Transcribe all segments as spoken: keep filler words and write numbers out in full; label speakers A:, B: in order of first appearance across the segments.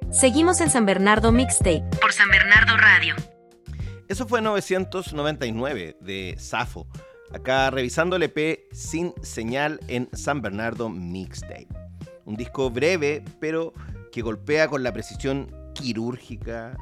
A: Seguimos en San Bernardo Mixtape por San Bernardo Radio.
B: Eso fue novecientos noventa y nueve de Safo. Acá revisando el E P Sin Señal en San Bernardo Mixtape. Un disco breve, pero que golpea con la precisión quirúrgica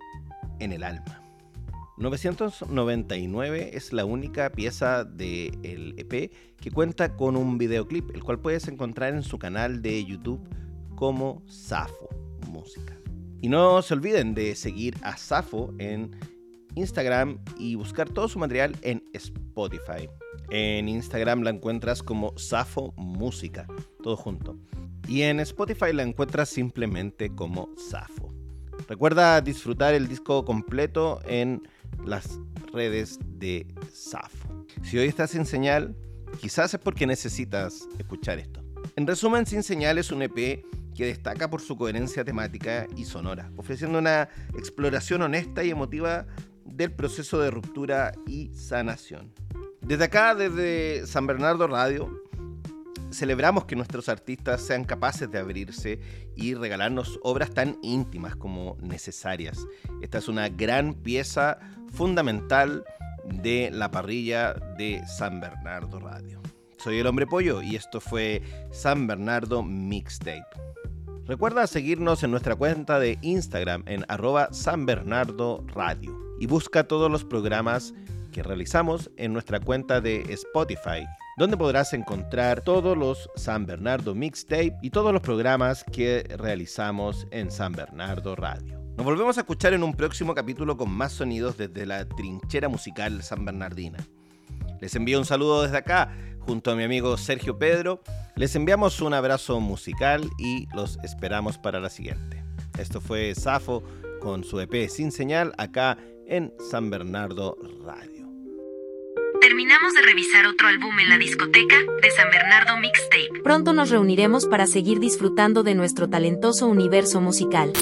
B: en el alma. novecientos noventa y nueve es la única pieza del E P que cuenta con un videoclip, el cual puedes encontrar en su canal de YouTube como Safo Música. Y no se olviden de seguir a Safo en Instagram y buscar todo su material en Spotify. En Instagram la encuentras como Safo Música, todo junto. Y en Spotify la encuentras simplemente como Safo. Recuerda disfrutar el disco completo en las redes de Safo. Si hoy estás sin señal, quizás es porque necesitas escuchar esto. En resumen, Sin Señal es un E P que destaca por su coherencia temática y sonora, ofreciendo una exploración honesta y emotiva del proceso de ruptura y sanación. Desde acá, desde San Bernardo Radio, celebramos que nuestros artistas sean capaces de abrirse y regalarnos obras tan íntimas como necesarias. Esta es una gran pieza fundamental de la parrilla de San Bernardo Radio. Soy el Hombre Pollo y esto fue San Bernardo Mixtape. Recuerda seguirnos en nuestra cuenta de Instagram en arroba San Bernardo Radio y busca todos los programas que realizamos en nuestra cuenta de Spotify, donde podrás encontrar todos los San Bernardo Mixtape y todos los programas que realizamos en San Bernardo Radio. Nos volvemos a escuchar en un próximo capítulo con más sonidos desde la trinchera musical sanbernardina. Les envío un saludo desde acá, junto a mi amigo Sergio Pedro. Les enviamos un abrazo musical y los esperamos para la siguiente. Esto fue Safo con su E P Sin Señal acá en San Bernardo Radio.
A: Terminamos de revisar otro álbum en la discoteca de San Bernardo Mixtape. Pronto nos reuniremos para seguir disfrutando de nuestro talentoso universo musical.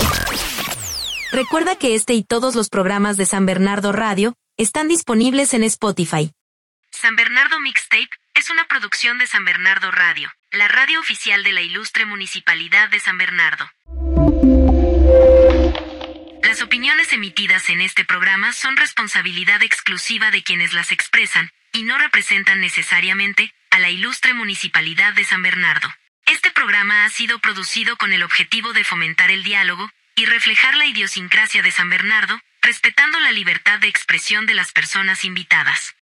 A: Recuerda que este y todos los programas de San Bernardo Radio están disponibles en Spotify. San Bernardo Mixtape es una producción de San Bernardo Radio, la radio oficial de la ilustre Municipalidad de San Bernardo. Las opiniones emitidas en este programa son responsabilidad exclusiva de quienes las expresan y no representan necesariamente a la ilustre Municipalidad de San Bernardo. Este programa ha sido producido con el objetivo de fomentar el diálogo y reflejar la idiosincrasia de San Bernardo, respetando la libertad de expresión de las personas invitadas.